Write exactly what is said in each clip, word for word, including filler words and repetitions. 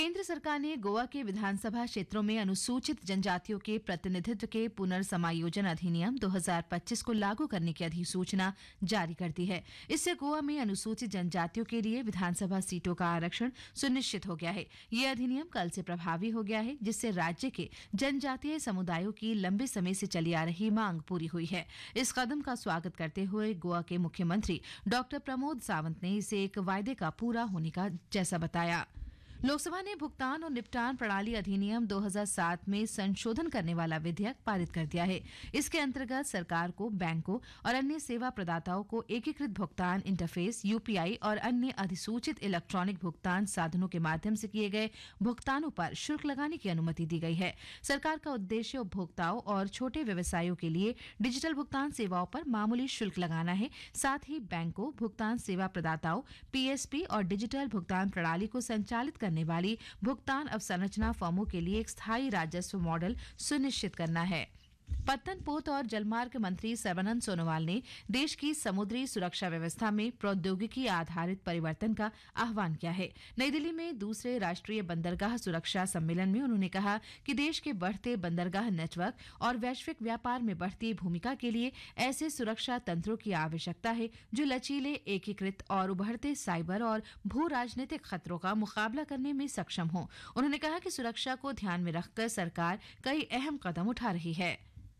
केंद्र सरकार ने गोवा के विधानसभा क्षेत्रों में अनुसूचित जनजातियों के प्रतिनिधित्व के पुनर्समायोजन अधिनियम दो हज़ार पच्चीस को लागू करने की अधिसूचना जारी कर दी है। इससे गोवा में अनुसूचित जनजातियों के लिए विधानसभा सीटों का आरक्षण सुनिश्चित हो गया है। ये अधिनियम कल से प्रभावी हो गया है, जिससे राज्य के जनजातीय समुदायों की लंबे समय से चली आ रही मांग पूरी हुई है। इस कदम का स्वागत करते हुए गोवा के मुख्यमंत्री डॉ प्रमोद सावंत ने इसे एक वायदे का पूरा होने का जैसा बताया। लोकसभा ने भुगतान और निपटान प्रणाली अधिनियम दो हज़ार सात में संशोधन करने वाला विधेयक पारित कर दिया है। इसके अंतर्गत सरकार को बैंकों और अन्य सेवा प्रदाताओं को एकीकृत भुगतान इंटरफेस यूपीआई और अन्य अधिसूचित इलेक्ट्रॉनिक भुगतान साधनों के माध्यम से किए गए भुगतानों पर शुल्क लगाने की अनुमति दी गई है। सरकार का उद्देश्य उपभोक्ताओं और छोटे व्यवसायों के लिए डिजिटल भुगतान सेवाओं पर मामूली शुल्क लगाना है। साथ ही बैंकों, भुगतान सेवा प्रदाताओं, पीएसपी और डिजिटल भुगतान प्रणाली को संचालित करने वाली भुगतान अवसंरचना फर्मों के लिए एक स्थायी राजस्व मॉडल सुनिश्चित करना है। पत्तन, पोत और जलमार्ग मंत्री सर्बानंद सोनोवाल ने देश की समुद्री सुरक्षा व्यवस्था में प्रौद्योगिकी आधारित परिवर्तन का आह्वान किया है। नई दिल्ली में दूसरे राष्ट्रीय बंदरगाह सुरक्षा सम्मेलन में उन्होंने कहा कि देश के बढ़ते बंदरगाह नेटवर्क और वैश्विक व्यापार में बढ़ती भूमिका के लिए ऐसे सुरक्षा तंत्रों की आवश्यकता है जो लचीले, एकीकृत और उभरते साइबर और भू राजनीतिक खतरों का मुकाबला करने में सक्षम हों। उन्होंने कहा कि सुरक्षा को ध्यान में रखकर सरकार कई अहम कदम उठा रही है।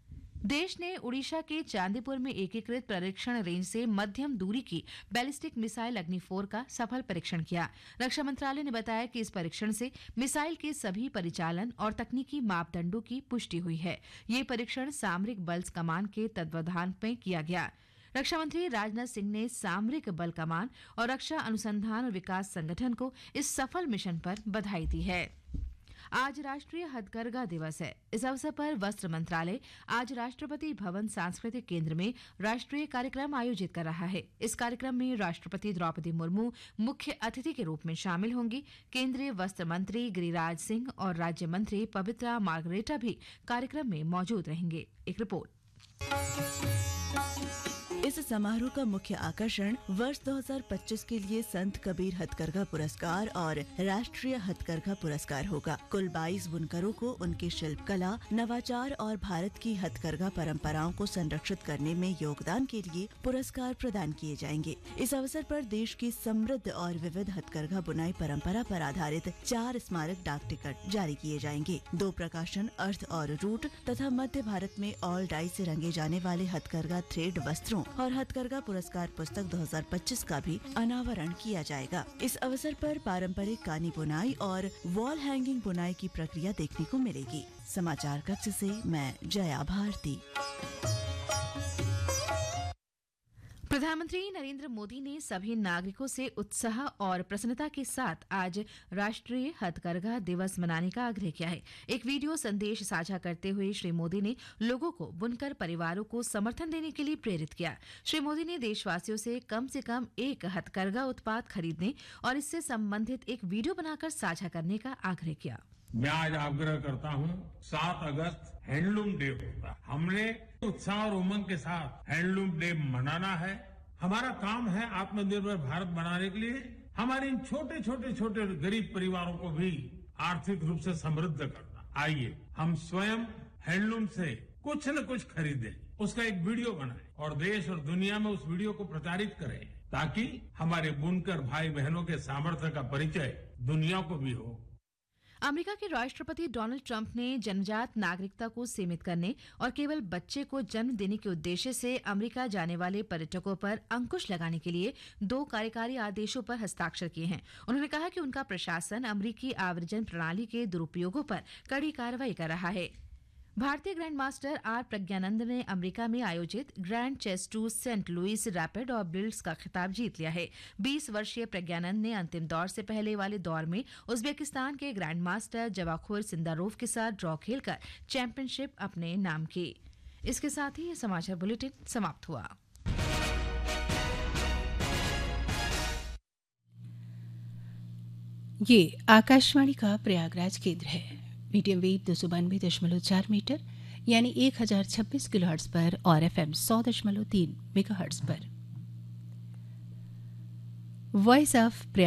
देश ने उड़ीसा के चांदीपुर में एकीकृत परीक्षण रेंज से मध्यम दूरी की बैलिस्टिक मिसाइल अग्नि फोर का सफल परीक्षण किया। रक्षा मंत्रालय ने बताया कि इस परीक्षण से मिसाइल के सभी परिचालन और तकनीकी मापदंडों की पुष्टि हुई है। ये परीक्षण सामरिक बल कमान के तत्वावधान में किया गया। रक्षा मंत्री राजनाथ सिंह ने सामरिक बल कमान और रक्षा अनुसंधान और विकास संगठन को इस सफल मिशन पर बधाई दी है। आज राष्ट्रीय हथकरघा दिवस है। इस अवसर पर वस्त्र मंत्रालय आज राष्ट्रपति भवन सांस्कृतिक केंद्र में राष्ट्रीय कार्यक्रम आयोजित कर रहा है। इस कार्यक्रम में राष्ट्रपति द्रौपदी मुर्मू मुख्य अतिथि के रूप में शामिल होंगी। केंद्रीय वस्त्र मंत्री गिरिराज सिंह और राज्य मंत्री पवित्रा मार्गरेटा भी कार्यक्रम में मौजूद रहेंगे। एक रिपोर्ट। इस समारोह का मुख्य आकर्षण वर्ष दो हज़ार पच्चीस के लिए संत कबीर हथकरघा पुरस्कार और राष्ट्रीय हथकरघा पुरस्कार होगा। कुल बाईस बुनकरों को उनकी शिल्प कला, नवाचार और भारत की हथकरघा परंपराओं को संरक्षित करने में योगदान के लिए पुरस्कार प्रदान किए जाएंगे। इस अवसर पर देश की समृद्ध और विविध हथकरघा बुनाई परंपरा पर आधारित चार स्मारक डाक टिकट जारी किए जाएंगे। दो प्रकाशन अर्थ और रूट तथा मध्य भारत में ऑल डाई से रंगे जाने वाले हथकरघा थ्रेड वस्त्रों और हथकरघा पुरस्कार पुस्तक दो हज़ार पच्चीस का भी अनावरण किया जाएगा। इस अवसर पर पारंपरिक कानी बुनाई और वॉल हैंगिंग बुनाई की प्रक्रिया देखने को मिलेगी। समाचार कक्ष से मैं जया भारती। प्रधानमंत्री नरेंद्र मोदी ने सभी नागरिकों से उत्साह और प्रसन्नता के साथ आज राष्ट्रीय हथकरघा दिवस मनाने का आग्रह किया है। एक वीडियो संदेश साझा करते हुए श्री मोदी ने लोगों को बुनकर परिवारों को समर्थन देने के लिए प्रेरित किया। श्री मोदी ने देशवासियों से कम से कम एक हथकरघा उत्पाद खरीदने और इससे संबंधित एक वीडियो बनाकर साझा करने का आग्रह किया। मैं आज आग्रह करता हूं, सात अगस्त हैंडलूम डे होता है। हमने उत्साह और उमंग के साथ हैंडलूम डे मनाना है। हमारा काम है आत्मनिर्भर भारत बनाने के लिए हमारे इन छोटे छोटे छोटे गरीब परिवारों को भी आर्थिक रूप से समृद्ध करना। आइए हम स्वयं हैंडलूम से कुछ न कुछ खरीदें, उसका एक वीडियो बनाएं और देश और दुनिया में उस वीडियो को प्रचारित करें, ताकि हमारे बुनकर भाई बहनों के सामर्थ्य का परिचय दुनिया को भी हो। अमेरिका के राष्ट्रपति डोनाल्ड ट्रंप ने जन्मजात नागरिकता को सीमित करने और केवल बच्चे को जन्म देने के उद्देश्य से अमेरिका जाने वाले पर्यटकों पर अंकुश लगाने के लिए दो कार्यकारी आदेशों पर हस्ताक्षर किए हैं। उन्होंने कहा कि उनका प्रशासन अमेरिकी आव्रजन प्रणाली के दुरुपयोगों पर कड़ी कार्रवाई कर रहा है। भारतीय ग्रैंड मास्टर आर प्रज्ञानंद ने अमेरिका में आयोजित grand chess to Saint Louis rapid और बिल्ड्स का खिताब जीत लिया है। बीस वर्षीय प्रज्ञानंद ने अंतिम दौर से पहले वाले दौर में उज्बेकिस्तान के ग्रैंड मास्टर जवाखोर सिंदारोव के साथ ड्रॉ खेलकर चैंपियनशिप अपने नाम की। इसके साथ ही ये समाचार बुलेटिन समाप्त हुआ। ये आकाशवाणी का प्रयागराज केंद्र है। मीडियम वेव दो सौ बानवे दशमलव चार मीटर यानी एक हजार छब्बीस किलो हर्ट्ज पर और एफएम सौ दशमलव तीन मेगा हर्ट्ज पर। Voice of